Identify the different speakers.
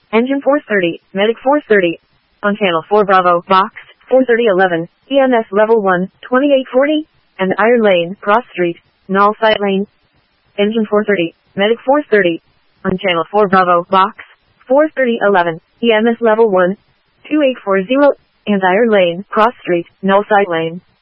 Speaker 1: Engine 430, Medic 430. On Channel 4 Bravo, Box 43011, EMS Level 1, 2840, and Iron Lane, Cross Street, Null Site Lane. Engine 430, Medic 430. On Channel 4 Bravo, Box 43011, EMS Level 1, 2840, and Iron Lane, Cross Street, Null Site Lane.